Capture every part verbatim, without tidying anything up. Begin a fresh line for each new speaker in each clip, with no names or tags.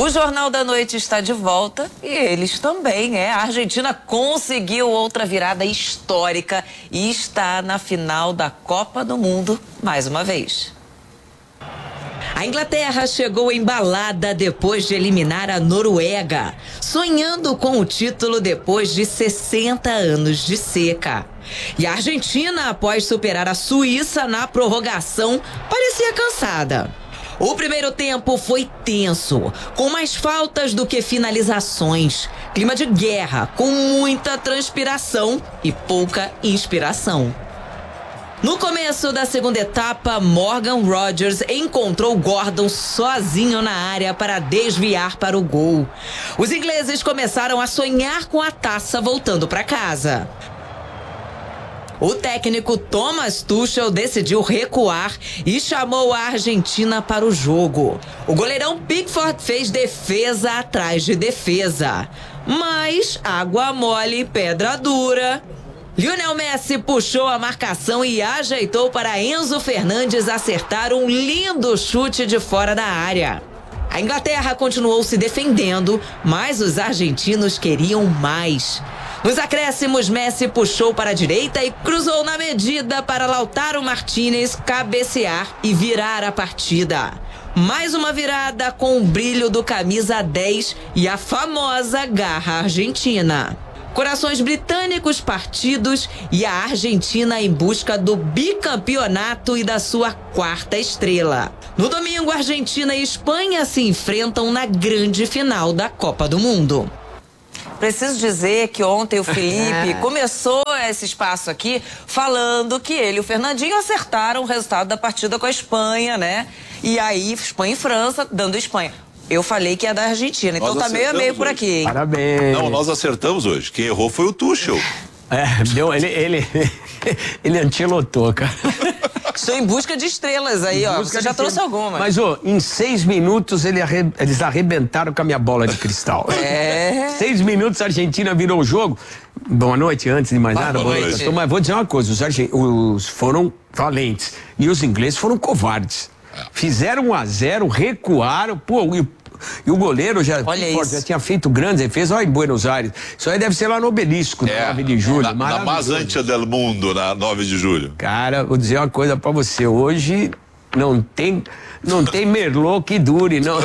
O Jornal da Noite está de volta e eles também, é. A Argentina conseguiu outra virada histórica e está na final da Copa do Mundo mais uma vez. A Inglaterra chegou embalada depois de eliminar a Noruega, sonhando com o título depois de sessenta anos de seca. E a Argentina, após superar a Suíça na prorrogação, parecia cansada. O primeiro tempo foi tenso, com mais faltas do que finalizações. Clima de guerra, com muita transpiração e pouca inspiração. No começo da segunda etapa, Morgan Rogers encontrou Gordon sozinho na área para desviar para o gol. Os ingleses começaram a sonhar com a taça voltando para casa. O técnico Thomas Tuchel decidiu recuar e chamou a Argentina para o jogo. O goleirão Pickford fez defesa atrás de defesa. Mas água mole, pedra dura. Lionel Messi puxou a marcação e ajeitou para Enzo Fernandes acertar um lindo chute de fora da área. A Inglaterra continuou se defendendo, mas os argentinos queriam mais. Nos acréscimos, Messi puxou para a direita e cruzou na medida para Lautaro Martínez cabecear e virar a partida. Mais uma virada com o brilho do camisa dez e a famosa garra argentina. Corações britânicos partidos e a Argentina em busca do bicampeonato e da sua quarta estrela. No domingo, Argentina e Espanha se enfrentam na grande final da Copa do Mundo. Preciso dizer que ontem o Felipe começou esse espaço aqui falando que ele e o Fernandinho acertaram o resultado da partida com a Espanha, né? E aí, Espanha e França, dando Espanha. Eu falei que é da Argentina, então
nós
tá meio a meio por aqui, hein?
Parabéns.
Não, nós acertamos hoje. Quem errou foi o Tuchel.
É, deu, ele, ele, ele antilotou, cara.
Estou em busca de estrelas aí, ó. Você já trouxe algumas.
Mas, ô, em seis minutos ele arre... eles arrebentaram com a minha bola de cristal.
É.
Seis minutos a Argentina virou o jogo. Boa noite, antes de mais
Boa
nada.
noite.
Boa noite. Mas vou dizer uma coisa, os, argent... os foram valentes e os ingleses foram covardes. Fizeram um a zero, recuaram, pô, e, e o goleiro já, pô, já tinha feito grandes defesas, olha em Buenos Aires. Isso aí deve ser lá no Obelisco,
é,
nove de julho.
Na, na Masantia del Mundo, na nove de julho.
Cara, vou dizer uma coisa pra você, hoje não tem, não tem Merlot que dure, não.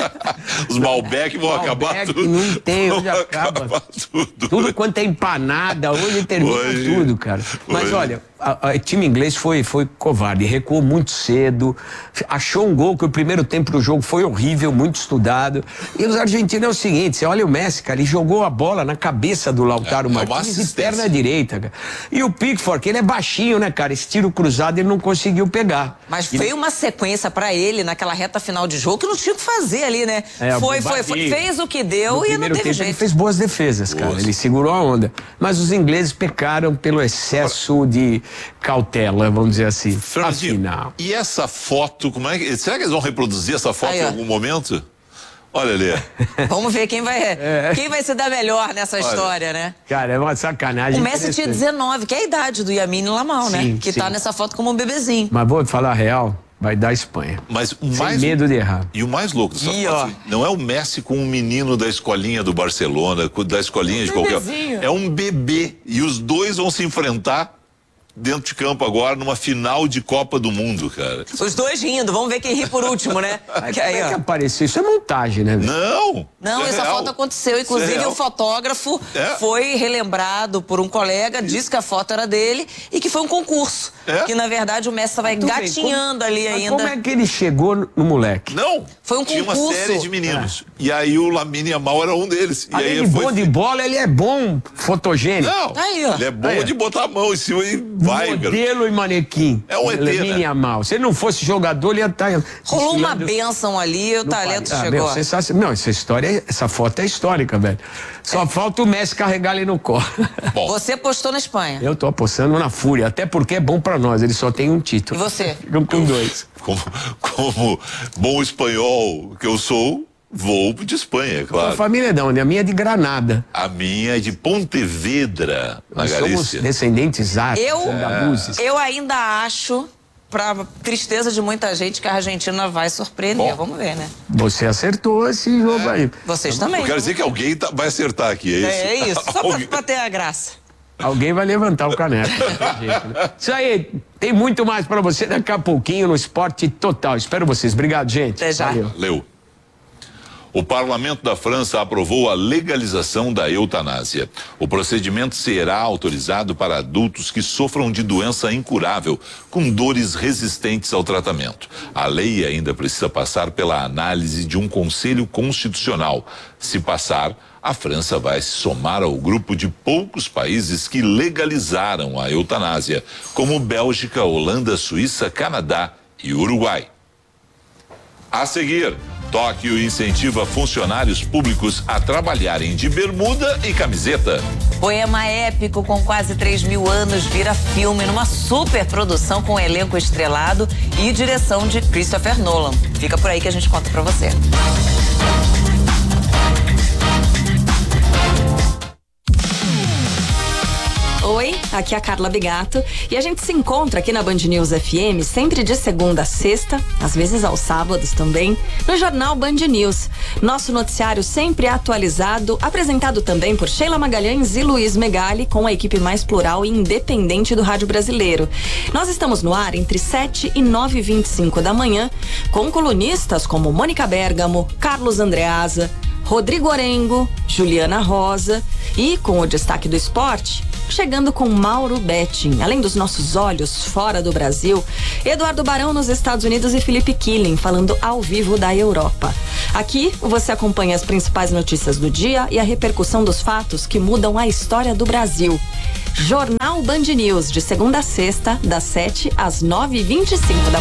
Os Malbec vão
Malbec
acabar tudo.
Não tem, hoje acaba. Tudo. tudo quanto é empanada, hoje termina hoje, tudo, cara. Mas hoje. olha, o time inglês foi, foi covarde, recuou muito cedo, achou um gol que o primeiro tempo do jogo foi horrível, muito estudado. E os argentinos é o seguinte, você olha o Messi, cara, ele jogou a bola na cabeça do Lautaro é, Martínez e perna direita, cara. E o Pickford, que ele é baixinho, né, cara, esse tiro cruzado ele não conseguiu pegar.
Mas
e
veio uma sequência pra ele naquela reta final de jogo que não tinha o que fazer ali, né? É, foi, foi, foi, fez o que deu e não teve
tempo,
jeito.
Ele fez boas defesas, cara, Boa. ele segurou a onda. Mas os ingleses pecaram pelo excesso de cautela, vamos dizer assim. Afinal.
E essa foto, como é que, será que eles vão reproduzir essa foto Aí, em algum momento? Olha ali.
Vamos ver quem vai, é. quem vai se dar melhor nessa Olha. história, né?
Cara, é uma sacanagem.
O Messi tinha dezenove, que é a idade do Yamine Lamal, sim, né? Que sim. tá nessa foto como um bebezinho.
Mas vou falar a real, vai dar Espanha.
Mas o
Sem
mais
medo de errar.
E o mais louco dessa
e,
foto, não é o Messi com um menino da escolinha do Barcelona, da escolinha um de qualquer. É um bebê e os dois vão se enfrentar dentro de campo agora, numa final de Copa do Mundo, cara.
Os dois rindo, vamos ver quem ri por último, né?
Que aí, é que apareceu? Isso é montagem, né?
Não!
Não,
é
essa
real.
foto aconteceu. Inclusive, é o fotógrafo é. foi relembrado por um colega, Isso. disse que a foto era dele e que foi um concurso. É. Que, na verdade, o Messi estava gatinhando
bem, como,
ali ainda.
Como é que ele chegou no moleque?
Não!
Foi um
Tinha
concurso.
uma série de meninos. É. E aí o Lamine Yamal era um deles.
Além
e aí
de
foi...
bom de bola, ele é bom fotogênico.
Não,
aí, ó.
ele é bom
aí.
de botar a mão em cima e vai,
Modelo e manequim.
É um E T,
Lamine Yamal. Se ele não fosse jogador, ele ia estar...
Rolou uma bênção ali e o talento
ah,
chegou.
Meu, sabe, não, essa história, essa foto é histórica, velho. Só é. falta o Messi carregar ele no colo.
Bom. Você apostou na Espanha.
Eu tô apostando na Fúria, até porque é bom pra nós, ele só tem um título.
E você?
Ficamos com dois.
Como, como bom espanhol que eu sou, vou de Espanha, claro.
A família é de onde? A minha é de Granada.
A minha é de Pontevedra, na
Nós
Galícia.
somos descendentes árabes,
eu,
andaluzes.
Eu ainda acho pra tristeza de muita gente que a Argentina vai surpreender. Bom, vamos ver, né?
Você acertou esse jogo é. aí.
Vocês também.
Eu quero dizer que alguém tá, vai acertar aqui, é isso?
É, é isso, só pra, pra ter a graça.
Alguém vai levantar o caneco. Isso aí, tem muito mais pra você daqui a pouquinho no Esporte Total. Espero vocês. Obrigado, gente.
Até já.
Valeu.
Leu. O parlamento da França aprovou a legalização da eutanásia. O procedimento será autorizado para adultos que sofram de doença incurável, com dores resistentes ao tratamento. A lei ainda precisa passar pela análise de um conselho constitucional. Se passar, a França vai se somar ao grupo de poucos países que legalizaram a eutanásia, como Bélgica, Holanda, Suíça, Canadá e Uruguai. A seguir, Tóquio incentiva funcionários públicos a trabalharem de bermuda e camiseta.
Poema épico com quase três mil anos vira filme numa super produção com elenco estrelado e direção de Christopher Nolan. Fica por aí que a gente conta pra você.
Oi, aqui é a Carla Bigato e a gente se encontra aqui na Band News F M sempre de segunda a sexta, às vezes aos sábados também, no Jornal Band News. Nosso noticiário sempre atualizado, apresentado também por Sheila Magalhães e Luiz Megali, com a equipe mais plural e independente do rádio brasileiro. Nós estamos no ar entre sete e nove e vinte e cinco da manhã, com colunistas como Mônica Bergamo, Carlos Andreasa, Rodrigo Orengo, Juliana Rosa e, com o destaque do esporte, chegando com Mauro Betting. Além dos nossos olhos fora do Brasil, Eduardo Barão nos Estados Unidos e Felipe Killing falando ao vivo da Europa. Aqui você acompanha as principais notícias do dia e a repercussão dos fatos que mudam a história do Brasil. Jornal Band News, de segunda a sexta, das sete às nove e vinte e cinco da